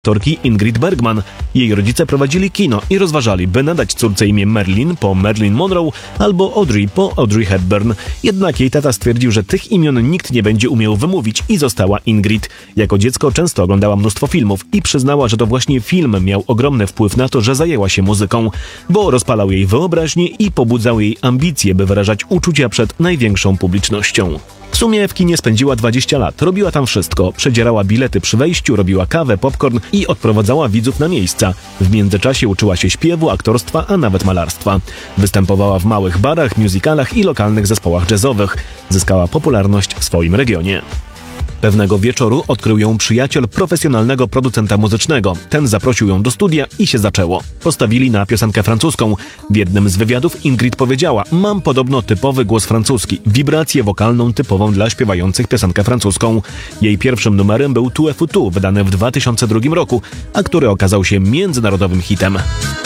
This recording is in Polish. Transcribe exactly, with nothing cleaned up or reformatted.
aktorki Ingrid Bergman. Jej rodzice prowadzili kino i rozważali, by nadać córce imię Marilyn po Marilyn Monroe albo Audrey po Audrey Hepburn. Jednak jej tata stwierdził, że tych imion nikt nie będzie umiał wymówić i została Ingrid. Jako dziecko często oglądała mnóstwo filmów i przyznała, że to właśnie film miał ogromny wpływ na to, że zajęła się muzyką, bo rozpalał jej wyobraźnię i pobudzał jej ambicje, by wyrażać uczucia przed największą publicznością. W sumie w kinie spędziła dwadzieścia lat, robiła tam wszystko. Przedzierała bilety przy wejściu, robiła kawę, popcorn i odprowadzała widzów na miejsca. W międzyczasie uczyła się śpiewu, aktorstwa, a nawet malarstwa. Występowała w małych barach, musicalach i lokalnych zespołach jazzowych. Zyskała popularność w swoim regionie. Pewnego wieczoru odkrył ją przyjaciel profesjonalnego producenta muzycznego. Ten zaprosił ją do studia i się zaczęło. Postawili na piosenkę francuską. W jednym z wywiadów Ingrid powiedziała: mam podobno typowy głos francuski, wibrację wokalną typową dla śpiewających piosenkę francuską. Jej pierwszym numerem był Tu es foutu, wydany w dwa tysiące drugim roku, a który okazał się międzynarodowym hitem.